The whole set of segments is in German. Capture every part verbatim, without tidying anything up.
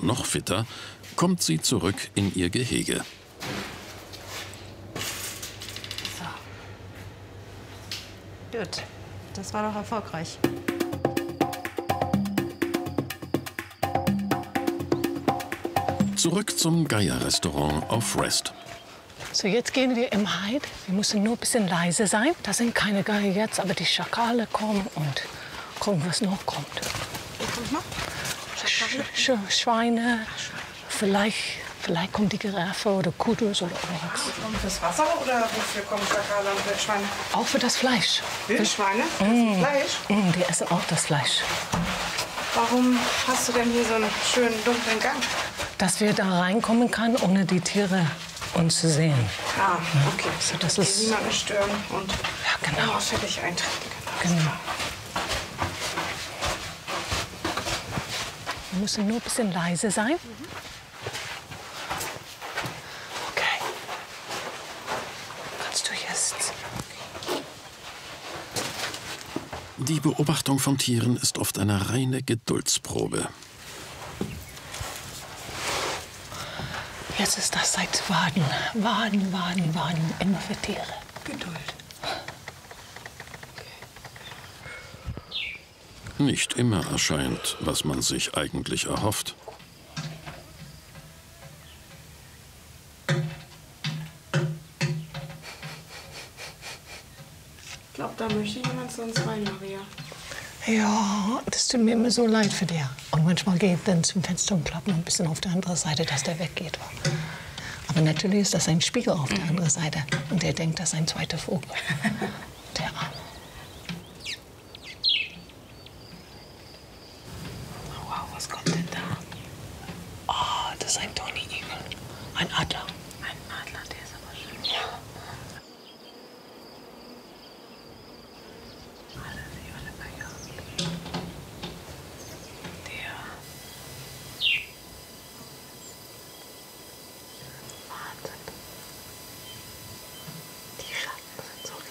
noch fitter, kommt sie zurück in ihr Gehege. So. Gut, das war doch erfolgreich. Zurück zum Geier-Restaurant auf Rest. So, jetzt gehen wir im Hyde. Wir müssen nur ein bisschen leise sein. Da sind keine Geier jetzt, aber die Schakale kommen und gucken, was noch kommt. Was kommt noch? Schakale? Sch Sch Schweine, vielleicht, vielleicht kommt die Giraffe oder Kudus oder irgendwas. Und fürs Wasser oder wofür kommen Schakale und Wildschweine? Auch für das Fleisch. Wildschweine? Mm. Fleisch? Mm, die essen auch das Fleisch. Warum hast du denn hier so einen schönen dunklen Gang? Dass wir da reinkommen können, ohne die Tiere uns zu sehen. Ah, okay. So, das okay, ist niemanden stören und ja, genau. unauffällig eintreten. Genau. Wir müssen nur ein bisschen leise sein. Mhm. Okay. Kannst du jetzt... Die Beobachtung von Tieren ist oft eine reine Geduldsprobe. Jetzt ist das Zeit warten, warten, warten, warten, immer für Tiere. Geduld. Nicht immer erscheint, was man sich eigentlich erhofft. Ich glaube, da möchte jemand zu uns rein, Maria. Ja, das tut mir immer so leid für dich. Und manchmal geht dann zum Fenster und klappt noch ein bisschen auf der anderen Seite, dass der weggeht. Aber natürlich ist das ein Spiegel auf der anderen Seite. Und der denkt, das ist ein zweiter Vogel. Der Arme. Oh, wow, was kommt denn da? Oh, das ist ein Tony Eagle. Ein Adler. Ein Adler, der ist aber schön. Ja.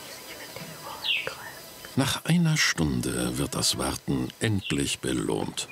Nach einer Stunde wird das Warten endlich belohnt.